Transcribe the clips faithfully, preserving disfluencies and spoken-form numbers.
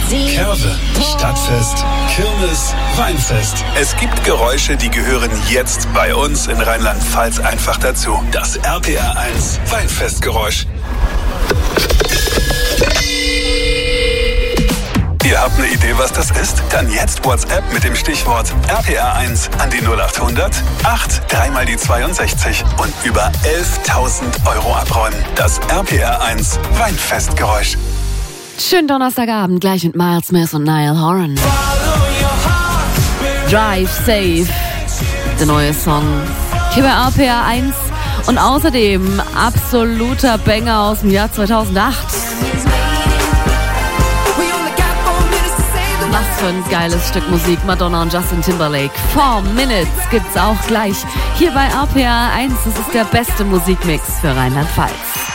Curve, Stadtfest, Kirmes, Weinfest. Es gibt Geräusche, die gehören jetzt bei uns in Rheinland-Pfalz einfach dazu. Das R P R eins Weinfestgeräusch. Ihr habt eine Idee, was das ist? Dann jetzt WhatsApp mit dem Stichwort R P R eins an die null acht hundert acht drei mal die zweiundsechzig und über elftausend Euro abräumen. Das R P R eins Weinfestgeräusch. Schönen Donnerstagabend, gleich mit Miles Smith und Niall Horan. Drive Safe, der neue Song hier bei R P R eins und außerdem absoluter Banger aus dem Jahr zweitausendacht. Was für ein geiles Stück Musik, Madonna und Justin Timberlake. Four Minutes gibt's auch gleich hier bei R P R eins. Das ist der beste Musikmix für Rheinland-Pfalz.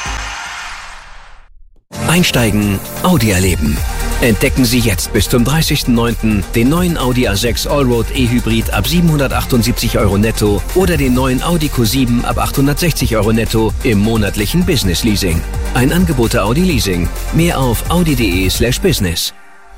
Einsteigen, Audi erleben. Entdecken Sie jetzt bis zum dreißigsten neunten den neuen Audi A sechs Allroad E-Hybrid ab siebenhundertachtundsiebzig Euro netto oder den neuen Audi Q sieben ab achthundertsechzig Euro netto im monatlichen Business Leasing. Ein Angebot der Audi Leasing. Mehr auf audi.de slash business.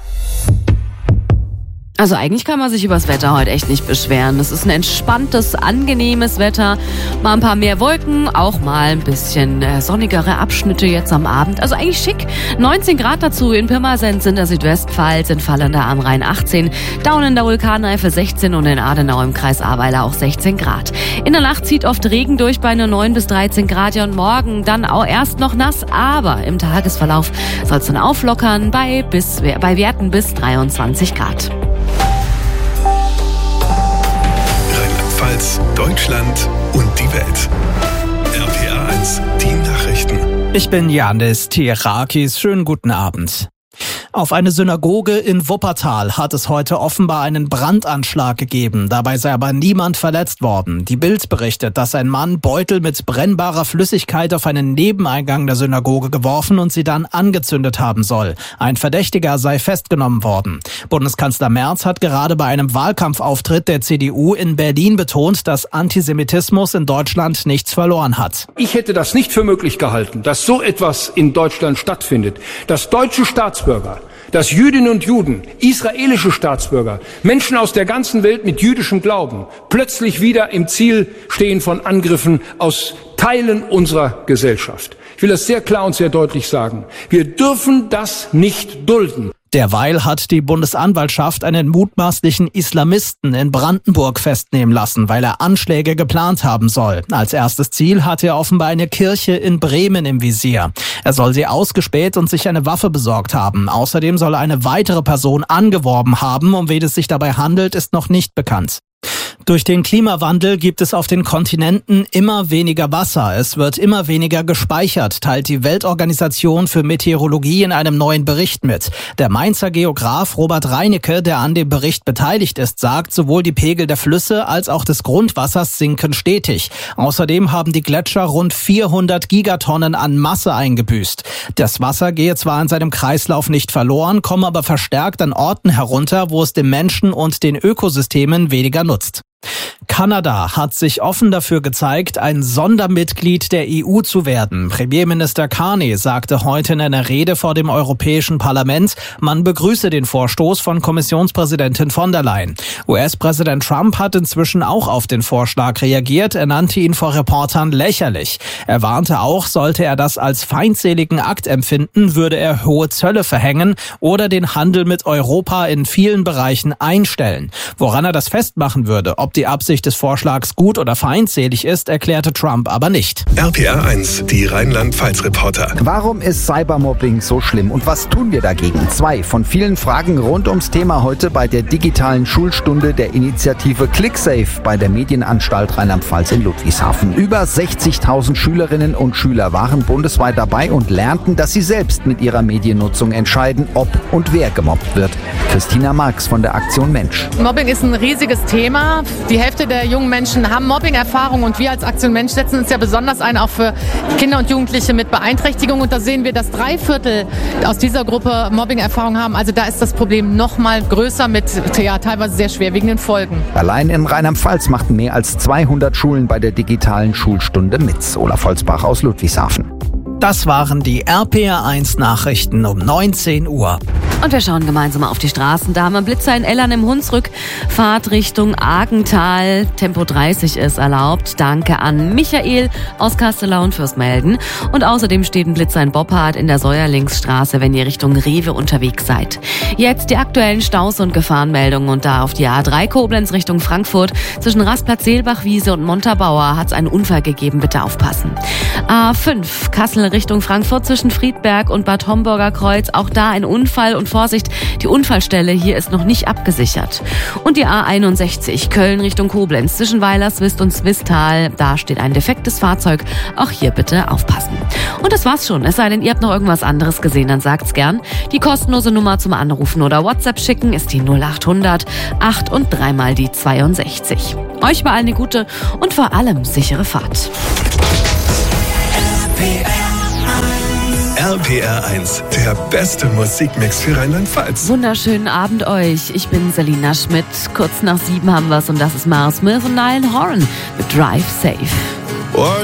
Also eigentlich kann man sich übers Wetter heute echt nicht beschweren. Es ist ein entspanntes, angenehmes Wetter. Mal ein paar mehr Wolken, auch mal ein bisschen äh, sonnigere Abschnitte jetzt am Abend. Also eigentlich schick. neunzehn Grad dazu in Pirmasens in der Südwestpfalz, in Vallender am Rhein achtzehn, Daun in der Vulkaneifel sechzehn und in Adenau im Kreis Ahrweiler auch sechzehn Grad. In der Nacht zieht oft Regen durch bei nur neun bis dreizehn Grad. Ja, und morgen dann auch erst noch nass, aber im Tagesverlauf soll es dann auflockern bei, bis, bei Werten bis dreiundzwanzig Grad. Deutschland und die Welt. R P R eins, die Nachrichten. Ich bin Janis Tierakis. Schönen guten Abend. Auf eine Synagoge in Wuppertal hat es heute offenbar einen Brandanschlag gegeben. Dabei sei aber niemand verletzt worden. Die Bild berichtet, dass ein Mann Beutel mit brennbarer Flüssigkeit auf einen Nebeneingang der Synagoge geworfen und sie dann angezündet haben soll. Ein Verdächtiger sei festgenommen worden. Bundeskanzler Merz hat gerade bei einem Wahlkampfauftritt der C D U in Berlin betont, dass Antisemitismus in Deutschland nichts verloren hat. Ich hätte das nicht für möglich gehalten, dass so etwas in Deutschland stattfindet, dass deutsche Staatsbürger, dass Jüdinnen und Juden, israelische Staatsbürger, Menschen aus der ganzen Welt mit jüdischem Glauben plötzlich wieder im Ziel stehen von Angriffen aus Teilen unserer Gesellschaft. Ich will das sehr klar und sehr deutlich sagen. Wir dürfen das nicht dulden. Derweil hat die Bundesanwaltschaft einen mutmaßlichen Islamisten in Brandenburg festnehmen lassen, weil er Anschläge geplant haben soll. Als erstes Ziel hatte er offenbar eine Kirche in Bremen im Visier. Er soll sie ausgespäht und sich eine Waffe besorgt haben. Außerdem soll er eine weitere Person angeworben haben. Um wen es sich dabei handelt, ist noch nicht bekannt. Durch den Klimawandel gibt es auf den Kontinenten immer weniger Wasser. Es wird immer weniger gespeichert, teilt die Weltorganisation für Meteorologie in einem neuen Bericht mit. Der Mainzer Geograf Robert Reinecke, der an dem Bericht beteiligt ist, sagt, sowohl die Pegel der Flüsse als auch des Grundwassers sinken stetig. Außerdem haben die Gletscher rund vierhundert Gigatonnen an Masse eingebüßt. Das Wasser gehe zwar in seinem Kreislauf nicht verloren, komme aber verstärkt an Orten herunter, wo es dem Menschen und den Ökosystemen weniger nutzt. Kanada hat sich offen dafür gezeigt, ein Sondermitglied der E U zu werden. Premierminister Carney sagte heute in einer Rede vor dem Europäischen Parlament, man begrüße den Vorstoß von Kommissionspräsidentin von der Leyen. U S-Präsident Trump hat inzwischen auch auf den Vorschlag reagiert. Er nannte ihn vor Reportern lächerlich. Er warnte auch, sollte er das als feindseligen Akt empfinden, würde er hohe Zölle verhängen oder den Handel mit Europa in vielen Bereichen einstellen. Woran er das festmachen würde, ob die Absicht des Vorschlags gut oder feindselig ist, erklärte Trump aber nicht. R P R eins, die Rheinland-Pfalz-Reporter. Warum ist Cybermobbing so schlimm und was tun wir dagegen? Zwei von vielen Fragen rund ums Thema heute bei der digitalen Schulstunde der Initiative ClickSafe bei der Medienanstalt Rheinland-Pfalz in Ludwigshafen. Über sechzigtausend Schülerinnen und Schüler waren bundesweit dabei und lernten, dass sie selbst mit ihrer Mediennutzung entscheiden, ob und wer gemobbt wird. Christina Marx von der Aktion Mensch. Mobbing ist ein riesiges Thema. Die Hälfte der jungen Menschen haben Mobbing-Erfahrung und wir als Aktion Mensch setzen uns ja besonders ein, auch für Kinder und Jugendliche mit Beeinträchtigung. Und da sehen wir, dass drei Viertel aus dieser Gruppe Mobbing-Erfahrung haben. Also da ist das Problem noch mal größer mit ja, teilweise sehr schwerwiegenden Folgen. Allein in Rheinland-Pfalz machten mehr als zweihundert Schulen bei der digitalen Schulstunde mit. Olaf Holzbach aus Ludwigshafen. Das waren die R P R eins Nachrichten um neunzehn Uhr. Und wir schauen gemeinsam auf die Straßen. Da haben wir Blitzer in Ellern im Hunsrück. Fahrt Richtung Argental. Tempo dreißig ist erlaubt. Danke an Michael aus Kastelau und Fürstmelden. Und außerdem steht ein Blitzer in Boppard in der Säuerlingsstraße, wenn ihr Richtung Rewe unterwegs seid. Jetzt die aktuellen Staus und Gefahrenmeldungen. Und da auf die A drei Koblenz Richtung Frankfurt. Zwischen Rasplatz, Seelbach-Wiese und Montabaur hat es einen Unfall gegeben. Bitte aufpassen. A fünf Kassel Richtung Frankfurt zwischen Friedberg und Bad Homburger Kreuz. Auch da ein Unfall und Vorsicht, die Unfallstelle hier ist noch nicht abgesichert. Und die A einundsechzig Köln Richtung Koblenz zwischen Weilerswist und Swistal. Da steht ein defektes Fahrzeug. Auch hier bitte aufpassen. Und das war's schon. Es sei denn, ihr habt noch irgendwas anderes gesehen, dann sagt's gern. Die kostenlose Nummer zum Anrufen oder WhatsApp schicken ist die null acht hundert acht und dreimal die zweiundsechzig. Euch war eine gute und vor allem sichere Fahrt. R P R eins, der beste Musikmix für Rheinland-Pfalz. Wunderschönen Abend euch. Ich bin Selina Schmidt. Kurz nach sieben haben wir's und das ist Mars Smith und Niall Horan mit Drive Safe.